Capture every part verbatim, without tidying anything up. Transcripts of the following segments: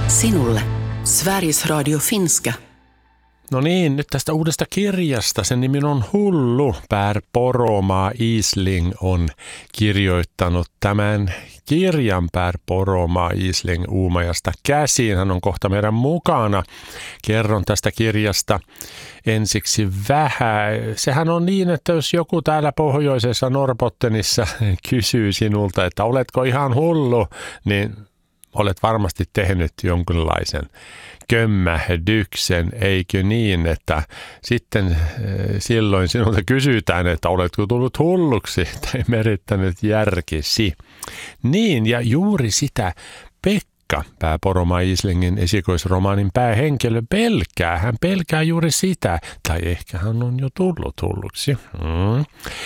Sinulle Sveriges Radio Finska. No niin, nyt tästä uudesta kirjasta. Sen nimi on Hullu. Per Poromaa Isling on kirjoittanut tämän kirjan. Per Poromaa Isling Uumajasta käsiin. Hän on kohta meidän mukana. Kerron tästä kirjasta ensiksi vähän. Sehän on niin, että jos joku täällä pohjoisessa Norrbottenissa kysyy sinulta, että oletko ihan hullu, niin olet varmasti tehnyt jonkinlaisen kömmähdyksen, eikö niin, että sitten silloin sinulta kysytään, että oletko tullut hulluksi tai merittänyt järkisi. Niin, ja juuri sitä Pekka, Per Poromaa Islingin esikoisromaanin päähenkilö, pelkää. Hän pelkää juuri sitä, tai ehkä hän on jo tullut hulluksi. Mm.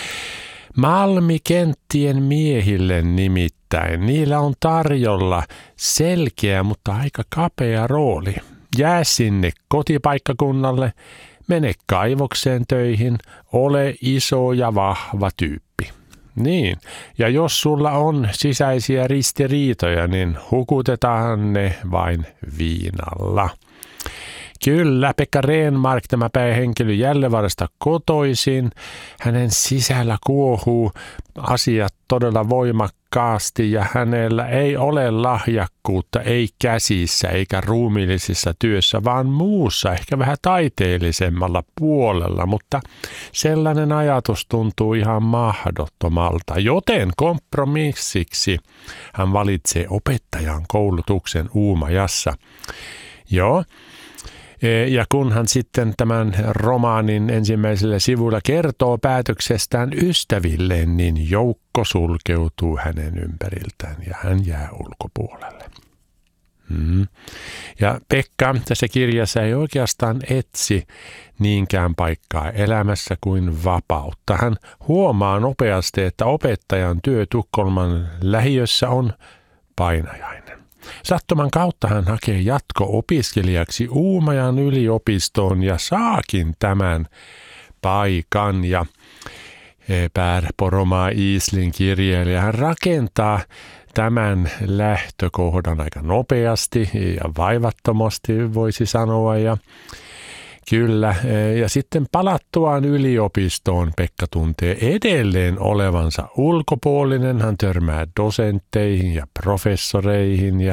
Malmikenttien miehille nimittäin. Niillä on tarjolla selkeä, mutta aika kapea rooli. Jää sinne kotipaikkakunnalle, mene kaivokseen töihin, ole iso ja vahva tyyppi. Niin, ja jos sulla on sisäisiä ristiriitoja, niin hukutetaan ne vain viinalla. Kyllä, Pekka Renmark, tämä päähenkilö Gällivaarasta kotoisin. Hänen sisällä kuohuu asiat todella voimakkaasti ja hänellä ei ole lahjakkuutta, ei käsissä eikä ruumiillisessa työssä, vaan muussa, ehkä vähän taiteellisemmalla puolella. Mutta sellainen ajatus tuntuu ihan mahdottomalta, joten kompromissiksi hän valitsee opettajan koulutuksen Uumajassa. Joo. Ja kun hän sitten tämän romaanin ensimmäisellä sivulla kertoo päätöksestään ystävilleen, niin joukko sulkeutuu hänen ympäriltään ja hän jää ulkopuolelle. Hmm. Ja Pekka tässä kirjassa ei oikeastaan etsi niinkään paikkaa elämässä kuin vapautta. Hän huomaa nopeasti, että opettajan työ Tukholman lähiössä on painajainen. Sattuman kautta hän hakee jatko-opiskelijaksi Uumajan yliopistoon ja saakin tämän paikan. Ja Per Poromaa Isling kirjailija hän rakentaa tämän lähtökohdan aika nopeasti ja vaivattomasti voisi sanoa. Ja kyllä, ja sitten palattuaan yliopistoon Pekka tuntee edelleen olevansa ulkopuolinen. Hän törmää dosentteihin ja professoreihin ja